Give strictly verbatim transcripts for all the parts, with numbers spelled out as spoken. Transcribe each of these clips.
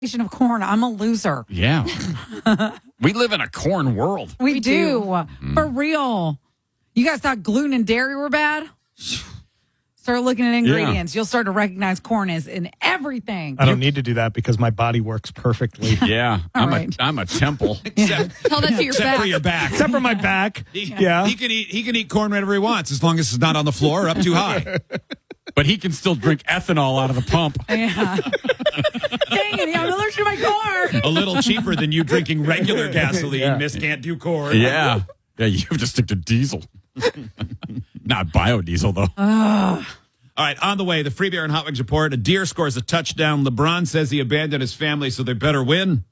of corn. I'm a loser. Yeah. We live in a corn world. We, We do. do. Mm. For real. You guys thought gluten and dairy were bad? Start looking at ingredients. You'll start to recognize corn is in everything. I don't need to do that because my body works perfectly. Yeah. All I'm right. a I'm a temple. Except, Tell that to your except back. for your back. Except for my back. He, Yeah. he can eat. He can eat corn whenever he wants, as long as it's not on the floor or up too high. But he can still drink ethanol out of the pump. Yeah. Dang it. I'm allergic to my corn. A little cheaper than you drinking regular gasoline. Yeah. Miss can't do corn. Yeah. Yeah, you have to stick to diesel. Not biodiesel, though. Uh, All right, on the way, the Free Beer and Hot Wings report. A deer scores a touchdown. LeBron says he abandoned his family, so they better win.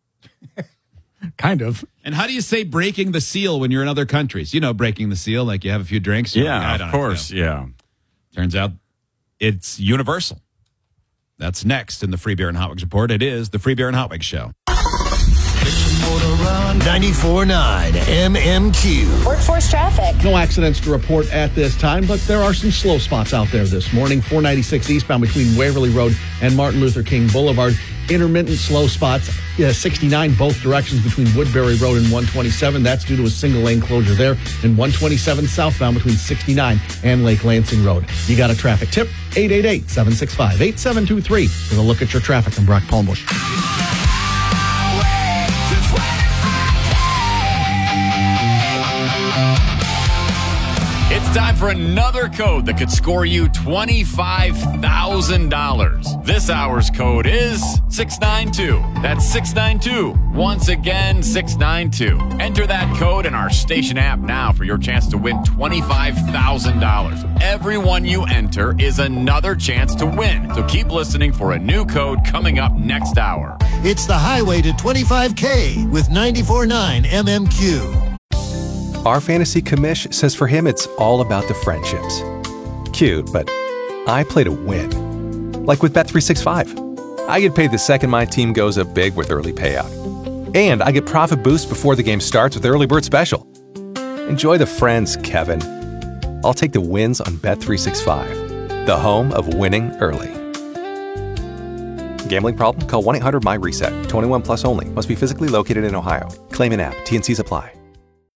Kind of. And how do you say breaking the seal when you're in other countries? You know, breaking the seal, like you have a few drinks. You're like, I Yeah, don't of course. know. Yeah. Turns out it's universal. That's next in the Free Beer and Hot Wings report. It is the Free Beer and Hot Wings show. ninety-four point nine M M Q. Workforce traffic. No accidents to report at this time, but there are some slow spots out there this morning. four ninety-six eastbound between Waverly Road and Martin Luther King Boulevard. Intermittent slow spots. Yeah, sixty-nine both directions between Woodbury Road and one twenty-seven. That's due to a single lane closure there. And one twenty-seven southbound between sixty-nine and Lake Lansing Road. You got a traffic tip? eight eight eight, seven six five, eight seven two three. With a look at your traffic from Brock Palmbush. It's time for another code that could score you twenty-five thousand dollars. This hour's code is six nine two. That's six nine two. Once again, six nine two. Enter that code in our station app now for your chance to win twenty-five thousand dollars. Every one you enter is another chance to win. So keep listening for a new code coming up next hour. It's the highway to twenty-five K with ninety-four point nine M M Q. Our fantasy commish says for him it's all about the friendships. Cute, but I play to win. Like with Bet three sixty-five. I get paid the second my team goes up big with early payout. And I get profit boost before the game starts with Early Bird Special. Enjoy the friends, Kevin. I'll take the wins on Bet three sixty-five, the home of winning early. Gambling problem? Call one eight hundred M Y RESET. twenty-one plus only. Must be physically located in Ohio. Claim an app. T and Cs apply.